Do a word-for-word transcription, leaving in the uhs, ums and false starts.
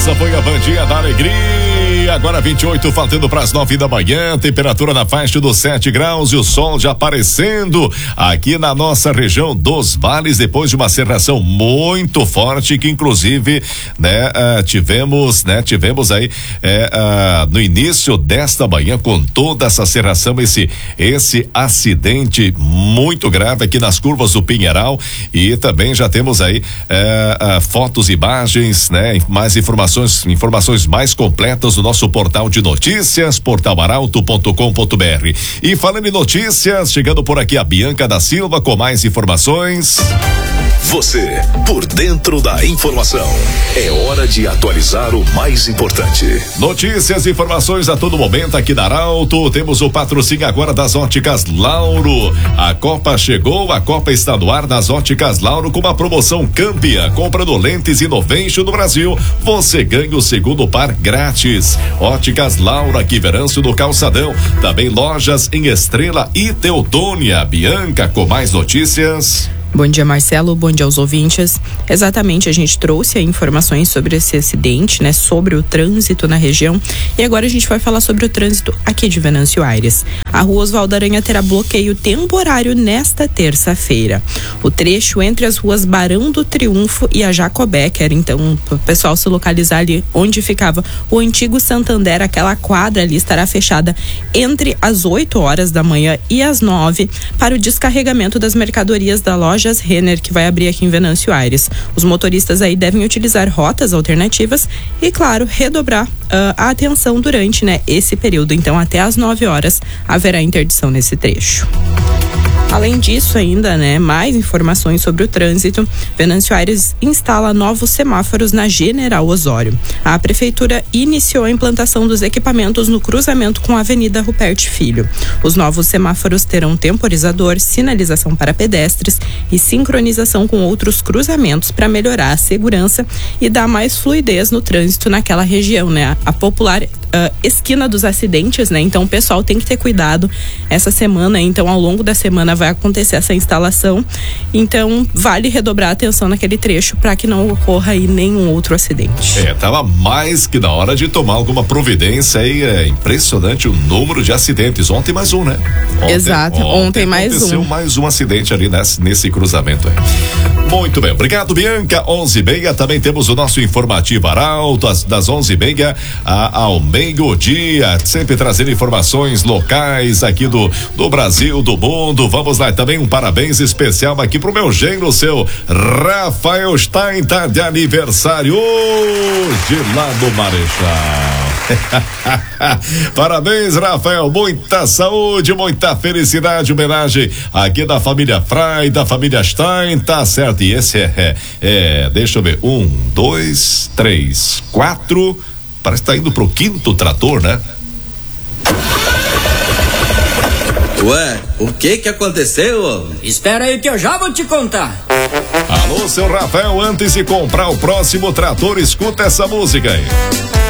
Essa foi a bandinha da alegria. Agora vinte e oito, faltando para as nove da manhã. Temperatura na faixa dos sete graus e o sol já aparecendo aqui na nossa região dos vales, depois de uma cerração muito forte que inclusive, né, uh, tivemos, né, tivemos aí uh, uh, no início desta manhã com toda essa cerração, esse esse acidente muito grave aqui nas curvas do Pinheiral, e também já temos aí uh, uh, fotos, imagens, né, mais informações, informações mais completas do nosso portal de notícias, portal arauto ponto com ponto br. E falando em notícias, chegando por aqui a Bianca da Silva com mais informações. Você, por dentro da informação. É hora de atualizar o mais importante. Notícias e informações a todo momento aqui na Arauto. Temos o patrocínio agora das Óticas Lauro. A Copa chegou, a Copa está no ar nas Óticas Lauro com uma promoção campeã. Comprando lentes Innovation no Brasil, você ganha o segundo par grátis. Óticas Lauro, aqui Verâncio do Calçadão. Também lojas em Estrela e Teutônia. Bianca com mais notícias. Bom dia, Marcelo. Bom dia aos ouvintes. Exatamente, a gente trouxe informações sobre esse acidente, né? Sobre o trânsito na região. E agora a gente vai falar sobre o trânsito aqui de Venâncio Aires. A rua Oswaldo Aranha terá bloqueio temporário nesta terça-feira. O trecho entre as ruas Barão do Triunfo e a Jacobé, que era então o pessoal se localizar ali onde ficava o antigo Santander, aquela quadra ali estará fechada entre as oito horas da manhã e as nove para o descarregamento das mercadorias da loja Renner, que vai abrir aqui em Venâncio Aires. Os motoristas aí devem utilizar rotas alternativas e, claro, redobrar uh, a atenção durante, né, esse período. Então, até às nove horas haverá interdição nesse trecho. Além disso ainda, né, mais informações sobre o trânsito. Venâncio Aires instala novos semáforos na General Osório. A prefeitura iniciou a implantação dos equipamentos no cruzamento com a Avenida Rupert Filho. Os novos semáforos terão temporizador, sinalização para pedestres e sincronização com outros cruzamentos para melhorar a segurança e dar mais fluidez no trânsito naquela região, né? A popular Uh, esquina dos acidentes, né? Então o pessoal tem que ter cuidado essa semana, então ao longo da semana vai acontecer essa instalação, então vale redobrar a atenção naquele trecho para que não ocorra aí nenhum outro acidente. É, tava mais que na hora de tomar alguma providência aí, é impressionante o número de acidentes, ontem mais um, né? Ontem, Exato, ontem, ontem mais um. Aconteceu mais um acidente ali nesse, nesse cruzamento aí. Muito bem, obrigado, Bianca. onze e meia, também temos o nosso informativo Arauto, das onze e meia ao meio-dia, sempre trazendo informações locais aqui do, do Brasil, do mundo. Vamos lá, também um parabéns especial aqui pro meu genro, o seu Rafael Stein, tá de aniversário hoje lá no Marechal. Parabéns, Rafael, muita saúde, muita felicidade, homenagem aqui da família Frei, da família Stein, tá certo, e esse é, é, é deixa eu ver, um, dois, três, quatro, parece que tá indo pro quinto trator, né? Ué, o que que aconteceu? Espera aí que eu já vou te contar. Alô, seu Rafael, antes de comprar o próximo trator, escuta essa música aí.